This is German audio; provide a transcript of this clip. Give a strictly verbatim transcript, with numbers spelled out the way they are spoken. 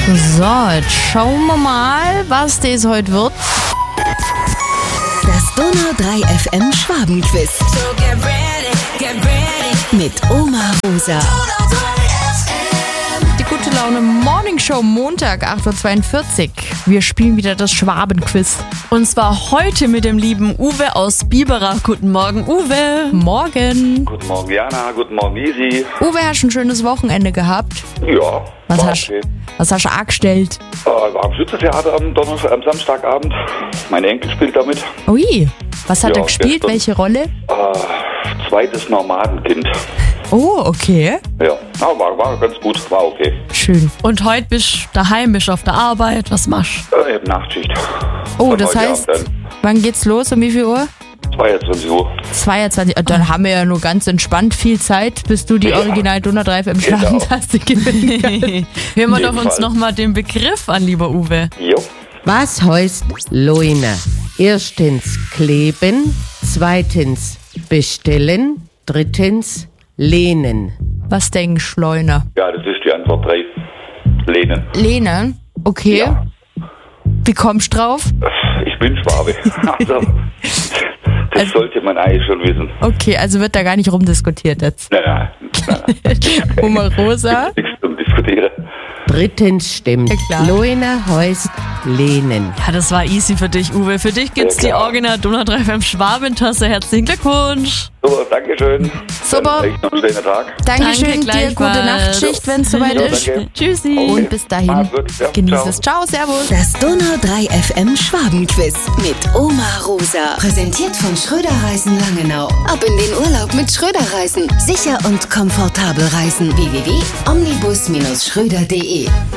So, jetzt schauen wir mal, was das heute wird. Das Donau drei F M Schwabenquiz. So get ready, get ready. Mit Oma Rosa. Die gute Laune Morning Show Montag, acht Uhr zweiundvierzig. Wir spielen wieder das Schwabenquiz. Und zwar heute mit dem lieben Uwe aus Biberach. Guten Morgen, Uwe. Morgen. Guten Morgen, Jana. Guten Morgen, Isi. Uwe, hast du ein schönes Wochenende gehabt? Ja, Was war hast, okay. was hast du angestellt? Äh, war am Schützentheater am, Donnerstag, am Samstagabend. Mein Enkel spielt damit. Ui, was hat Ja, er gespielt? gestern. Welche Rolle? Äh, zweites Nomadenkind. Oh, okay. Ja, ja war, war ganz gut. War okay. Schön. Und heute bist du daheim, bist auf der Arbeit. Was machst du? Äh, ich hab Nachtschicht. Oh, Von das heute heißt, Abend wann geht's los? Um wie viel Uhr? dann zweiundzwanzig Uhr. zweiundzwanzig. Dann haben wir ja nur ganz entspannt viel Zeit, bis du die Ja. Original Donau drei F M Genau. Schlafentaste gewinnen kannst. Hören wir jeden doch uns Fall. nochmal den Begriff an, lieber Uwe. Jo. Was heißt Leune? Erstens kleben, zweitens bestellen, drittens lehnen. Was denkst du, Leune? Ja, das ist die Antwort drei. Lehnen. Lehnen? Okay. Ja. Wie kommst du drauf? Ich bin Schwabe. Also, das Also- sollte man eigentlich schon wissen. Okay, also wird da gar nicht rumdiskutiert jetzt. Nein, nein. nein, nein. Oma Rosa? Nichts zum Diskutieren. Drittens stimmt. Ja, klar. Leune heißt lehnen. Ja, das war easy für dich, Uwe. Für dich gibt's Ja, die klar. Original Donau drei F M Schwabentasse. Herzlichen Glückwunsch. Super, Dankeschön. Super. Dann echt noch einen schönen Tag. Dankeschön, Danke, dir gleichfalls. gute Nachtschicht, wenn es soweit Ja, ist. danke. Tschüssi. Und bis dahin, Mach's gut. Ja, genieß ciao. es. Ciao, servus. Das Donau drei F M Schwabenquiz. Mit Oma Rosa. Präsentiert von Schröder Reisen Langenau. Ab in den Urlaub mit Schröder Reisen. Sicher und komfortabel reisen. w w w punkt omnibus Bindestrich schröder punkt de